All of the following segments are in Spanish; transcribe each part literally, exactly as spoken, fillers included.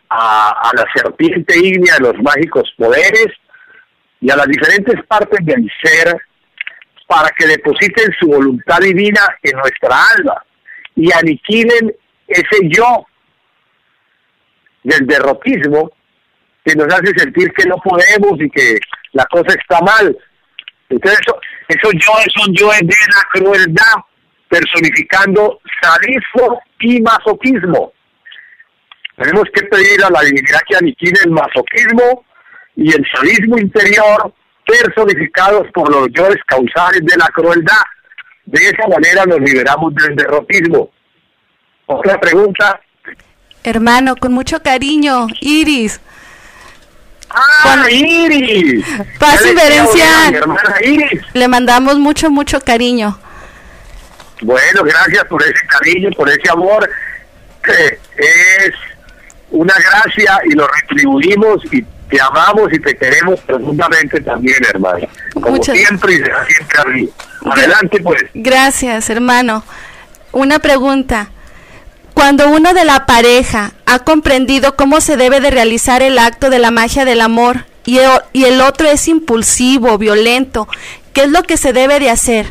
a, a la serpiente ígnea de los mágicos poderes y a las diferentes partes del ser para que depositen su voluntad divina en nuestra alma y aniquilen ese yo del derrotismo que nos hace sentir que no podemos y que la cosa está mal. Entonces eso, esos yoes son yoes de la crueldad, personificando sadismo y masoquismo. Tenemos que pedir a la divinidad que aniquile el masoquismo y el sadismo interior, personificados por los yoes causales de la crueldad. De esa manera nos liberamos del derrotismo. ¿Otra pregunta? Hermano, con mucho cariño, Iris. ¡Ah, con... Iris! Paz y Berencia. Mi hermana Iris. Le mandamos mucho, mucho cariño. Bueno, gracias por ese cariño, por ese amor. Eh, es una gracia y lo retribuimos y te amamos y te queremos profundamente también, hermano. Como Muchas... siempre y será siempre arriba. Adelante, pues. Gracias, hermano. Una pregunta. Cuando uno de la pareja ha comprendido cómo se debe de realizar el acto de la magia del amor y el, y el otro es impulsivo, violento, ¿qué es lo que se debe de hacer?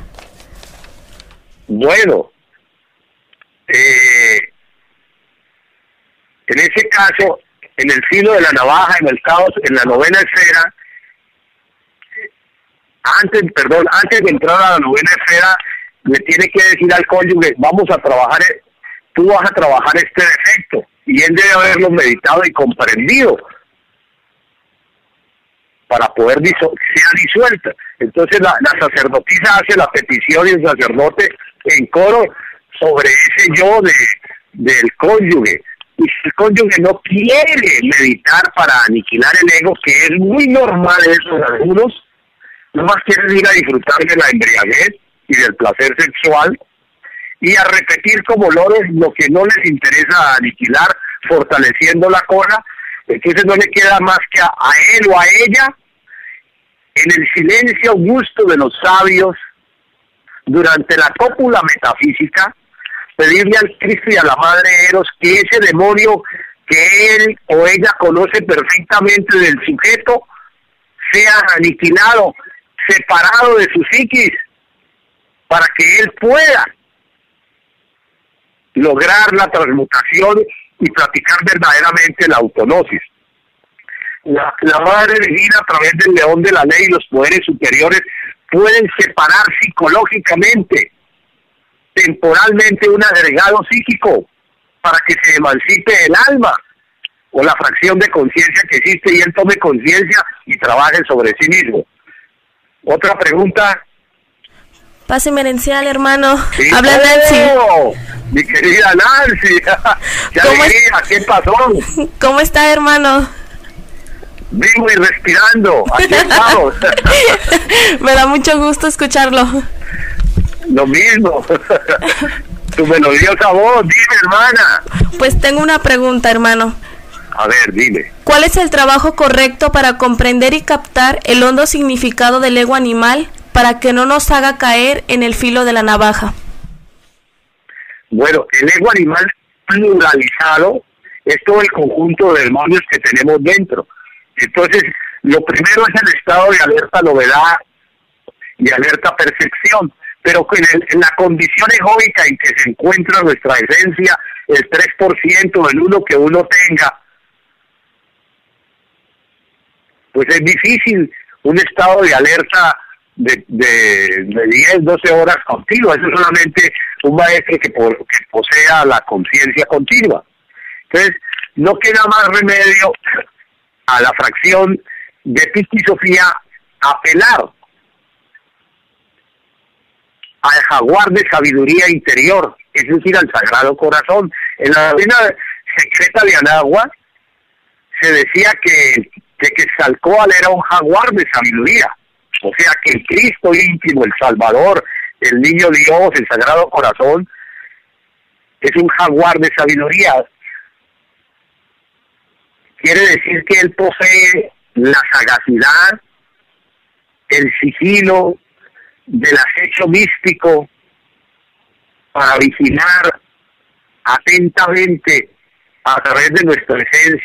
Bueno, eh, en ese caso, en el filo de la navaja, en el caos, en la novena esfera, antes, perdón, antes de entrar a la novena esfera, le tiene que decir al cónyuge, vamos a trabajar, tú vas a trabajar este defecto, y él debe haberlo meditado y comprendido para poder diso sea disuelta. Entonces la, la sacerdotisa hace la petición y el sacerdote en coro sobre ese yo de del cónyuge. Y si el cónyuge no quiere meditar para aniquilar el ego, que es muy normal eso en algunos, nomás quieren ir a disfrutar de la embriaguez y del placer sexual, y a repetir como loros lo que no les interesa aniquilar, fortaleciendo la cola, entonces no le queda más que a, a él o a ella, en el silencio augusto de los sabios, durante la cópula metafísica, pedirle al Cristo y a la Madre Eros que ese demonio que él o ella conoce perfectamente del sujeto sea aniquilado, separado de su psiquis, para que él pueda lograr la transmutación y practicar verdaderamente la autognosis. La, la Madre Divina, a través del león de la ley y los poderes superiores, pueden separar psicológicamente, temporalmente, un agregado psíquico para que se emancipe el alma o la fracción de conciencia que existe y él tome conciencia y trabaje sobre sí mismo. Otra pregunta. Pase merencial, hermano. ¿Sí? Habla Nancy. Oh, mi querida Nancy. ¡Qué alegría! ¿Qué pasó? ¿Cómo está, hermano? Vivo y respirando. Aquí estamos. Me da mucho gusto escucharlo. Lo mismo. Tu melodiosa voz. Dime, hermana. Pues tengo una pregunta, hermano. A ver, dime. ¿Cuál es el trabajo correcto para comprender y captar el hondo significado del ego animal para que no nos haga caer en el filo de la navaja? Bueno, el ego animal pluralizado es todo el conjunto de demonios que tenemos dentro. Entonces, lo primero es el estado de alerta novedad y alerta percepción, pero en, el, en la condición egoica en que se encuentra nuestra esencia, el tres por ciento del uno que uno tenga, pues es difícil un estado de alerta de, de, de diez, doce horas continuas. Eso es solamente un maestro que, por, que posea la conciencia continua. Entonces, no queda más remedio a la fracción de Piti Sofía apelar al jaguar de sabiduría interior, es decir, al Sagrado Corazón. En la doctrina secreta de Anagua se decía que, que Quetzalcóatl era un jaguar de sabiduría, o sea que el Cristo íntimo, el Salvador, el Niño Dios, el Sagrado Corazón, es un jaguar de sabiduría. Quiere decir que él posee la sagacidad, el sigilo del acecho místico para vigilar atentamente a través de nuestra esencia